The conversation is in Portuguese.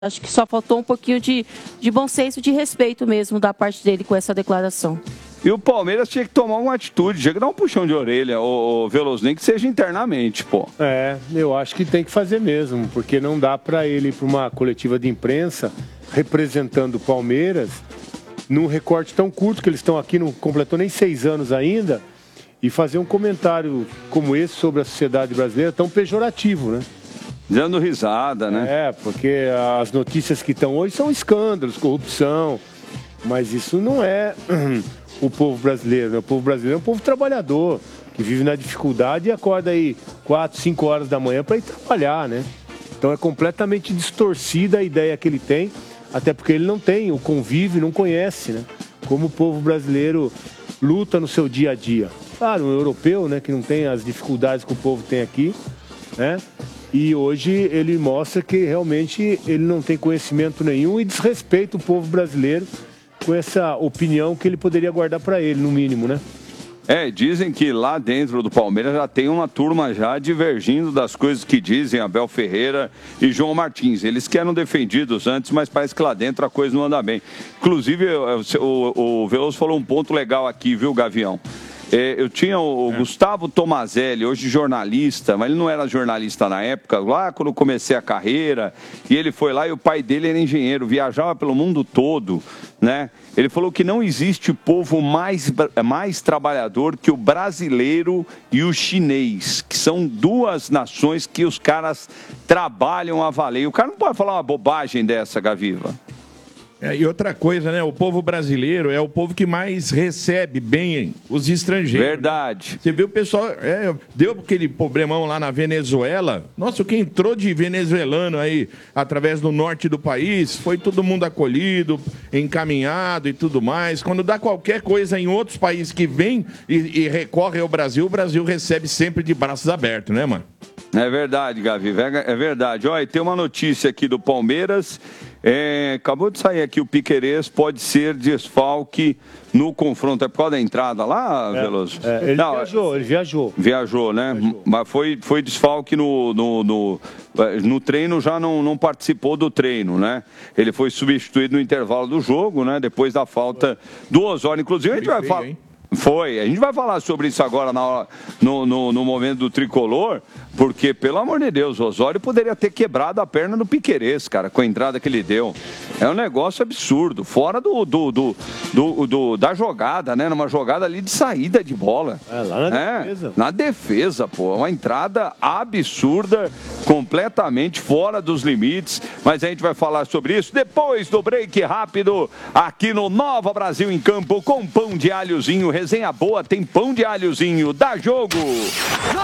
Acho que só faltou um pouquinho de bom senso, de respeito mesmo da parte dele com essa declaração. E o Palmeiras tinha que tomar uma atitude, tinha que dar um puxão de orelha, o Veloso, nem que seja internamente, pô. Eu acho que tem que fazer mesmo, porque não dá para ele ir para uma coletiva de imprensa representando o Palmeiras num recorte tão curto, que eles estão aqui, não completou nem 6 anos ainda, e fazer um comentário como esse sobre a sociedade brasileira tão pejorativo, né? Dando risada, né? Porque as notícias que estão hoje são escândalos, corrupção, mas isso não é o povo brasileiro, né? O povo brasileiro é um povo trabalhador, que vive na dificuldade e acorda aí 4, 5 horas da manhã para ir trabalhar, né? Então é completamente distorcida a ideia que ele tem, até porque ele não tem o convívio, não conhece, né? Como o povo brasileiro luta no seu dia a dia. Claro, um europeu, né, que não tem as dificuldades que o povo tem aqui, né? E hoje ele mostra que realmente ele não tem conhecimento nenhum e desrespeita o povo brasileiro com essa opinião que ele poderia guardar para ele, no mínimo, né? Dizem que lá dentro do Palmeiras já tem uma turma já divergindo das coisas que dizem Abel Ferreira e João Martins. Eles que eram defendidos antes, mas parece que lá dentro a coisa não anda bem. Inclusive, o Veloso falou um ponto legal aqui, viu, Gavião? Eu tinha o Gustavo Tomazelli, hoje jornalista, mas ele não era jornalista na época, lá quando eu comecei a carreira, e ele foi lá e o pai dele era engenheiro, viajava pelo mundo todo, né? Ele falou que não existe povo mais trabalhador que o brasileiro e o chinês, que são duas nações que os caras trabalham a valer. O cara não pode falar uma bobagem dessa, Gaviva. E outra coisa, né? O povo brasileiro é o povo que mais recebe bem os estrangeiros. Verdade. Você viu o pessoal, deu aquele problemão lá na Venezuela. Nossa, o que entrou de venezuelano aí, através do norte do país, foi todo mundo acolhido, encaminhado e tudo mais. Quando dá qualquer coisa em outros países que vem e recorre ao Brasil, o Brasil recebe sempre de braços abertos, né, mano? É verdade, Gavi, é verdade. Olha, tem uma notícia aqui do Palmeiras. Acabou de sair aqui, o Piquerez pode ser desfalque no confronto. É por causa da entrada lá, Veloso? Ele viajou. Viajou, né? Viajou. Mas foi desfalque no treino, já não participou do treino, né? Ele foi substituído no intervalo do jogo, né? Depois da falta do Osório. Inclusive, a gente vai falar... A gente vai falar sobre isso agora no momento do tricolor, porque, pelo amor de Deus, o Osório poderia ter quebrado a perna do Piquerez, cara, com a entrada que ele deu. É um negócio absurdo, fora da jogada, né? Numa jogada ali de saída de bola. Lá na defesa. Na defesa, pô. Uma entrada absurda, completamente fora dos limites. Mas a gente vai falar sobre isso depois do break rápido, aqui no Nova Brasil em Campo, com pão de alhozinho. Resenha boa, tem pão de alhozinho. Dá jogo!